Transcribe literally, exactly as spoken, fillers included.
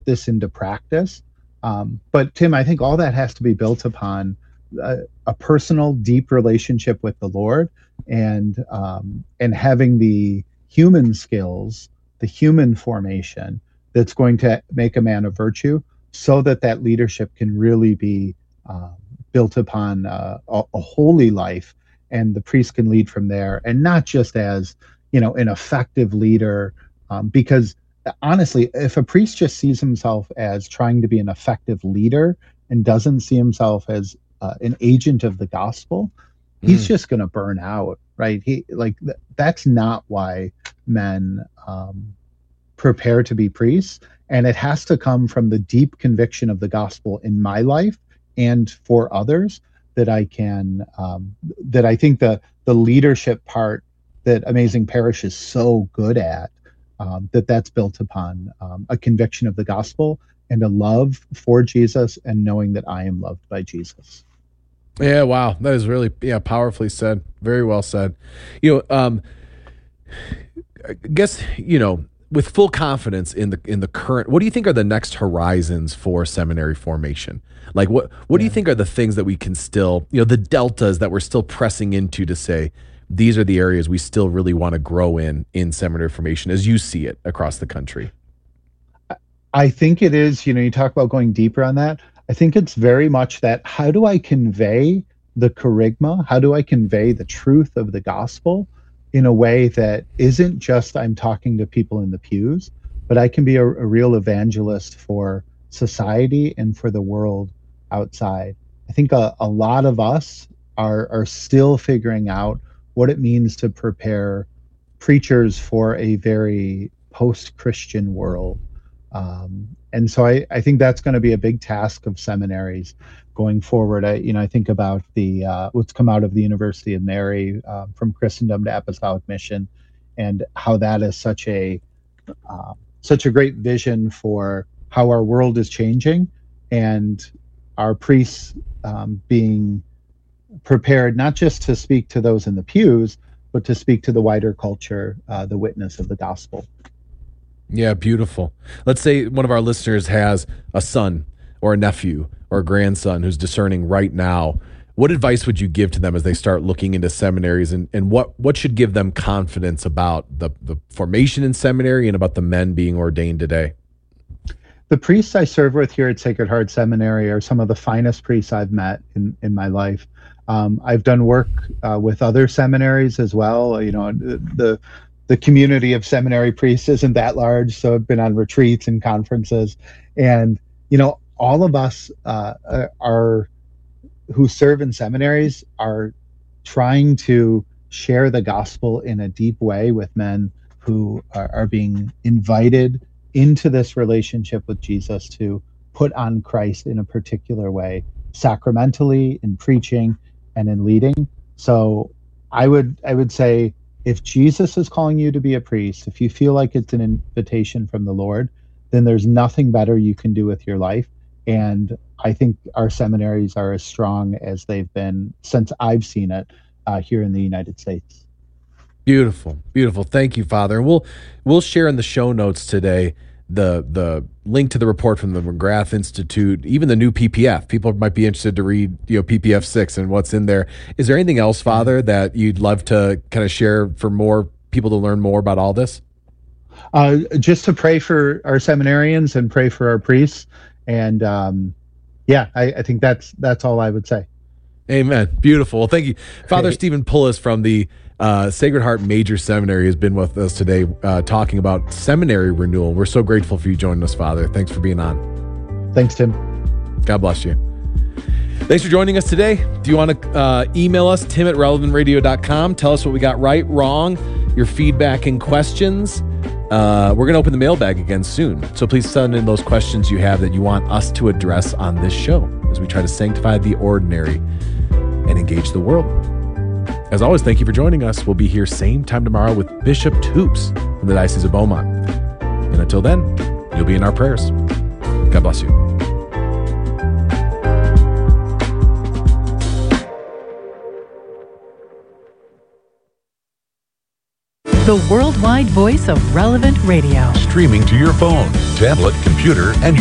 this into practice. Um, but Tim, I think all that has to be built upon a, a personal, deep relationship with the Lord, and um, and having the human skills, the human formation that's going to make a man of virtue, so that that leadership can really be uh, built upon uh, a, a holy life, and the priest can lead from there, and not just as, you know, an effective leader, um, because honestly, if a priest just sees himself as trying to be an effective leader and doesn't see himself as uh, an agent of the gospel, he's Mm. just going to burn out, right? He like th- that's not why men um, prepare to be priests, and it has to come from the deep conviction of the gospel in my life and for others, that I can um, that I think the the leadership part that Amazing Parish is so good at, um, that that's built upon um, a conviction of the gospel and a love for Jesus, and knowing that I am loved by Jesus. Yeah, wow. That is really, yeah, powerfully said. Very well said. You know, um, I guess, you know, with full confidence in the in the current, what do you think are the next horizons for seminary formation? Like what what do you Yeah. think are the things that we can still, you know, the deltas that we're still pressing into to say these are the areas we still really want to grow in in seminary formation as you see it across the country? I think it is, you know, you talk about going deeper on that. I think it's very much that, how do I convey the kerygma? How do I convey the truth of the gospel in a way that isn't just I'm talking to people in the pews, but I can be a, a real evangelist for society and for the world outside? I think a, a lot of us are, are still figuring out what it means to prepare preachers for a very post Christian world. Um, and so I, I think that's going to be a big task of seminaries going forward. I, you know, I think about the uh, what's come out of the University of Mary, uh, from Christendom to Apostolic Mission, and how that is such a uh, such a great vision for how our world is changing, and our priests um, being prepared not just to speak to those in the pews, but to speak to the wider culture, uh, the witness of the gospel. Yeah, beautiful. Let's say one of our listeners has a son or a nephew or a grandson who's discerning right now. What advice would you give to them as they start looking into seminaries, and, and what, what should give them confidence about the, the formation in seminary and about the men being ordained today? The priests I serve with here at Sacred Heart Seminary are some of the finest priests I've met in, in my life. Um, I've done work uh, with other seminaries as well. You know, the the community of seminary priests isn't that large, so I've been on retreats and conferences, and you know, all of us uh, are who serve in seminaries are trying to share the gospel in a deep way with men who are, are being invited into this relationship with Jesus, to put on Christ in a particular way, sacramentally, in preaching, and in leading. So I would I would say, if Jesus is calling you to be a priest, if you feel like it's an invitation from the Lord, then there's nothing better you can do with your life. And I think our seminaries are as strong as they've been since I've seen it uh, here in the United States. Beautiful, beautiful. Thank you, Father. And we'll we'll share in the show notes today the the link to the report from the McGrath Institute, even the new P P F. People might be interested to read, you know, P P F six and what's in there. Is there anything else, Father, that you'd love to kind of share for more people to learn more about all this? Uh, just to pray for our seminarians and pray for our priests, and um, yeah, I, I think that's that's all I would say. Amen. Beautiful. Well, thank you, Father Okay. Stephen Pullis from the uh, Sacred Heart Major Seminary has been with us today, uh, talking about seminary renewal. We're so grateful for you joining us, Father. Thanks for being on. Thanks, Tim. God bless you. Thanks for joining us today. Do you want to uh, email us, tim at relevant radio dot com? Tell us what we got right, wrong, your feedback and questions. Uh, we're going to open the mailbag again soon. So please send in those questions you have that you want us to address on this show as we try to sanctify the ordinary and engage the world. As always, thank you for joining us. We'll be here same time tomorrow with Bishop Toops from the Diocese of Beaumont. And until then, you'll be in our prayers. God bless you. the worldwide voice of Relevant Radio. Streaming to your phone, tablet, computer, and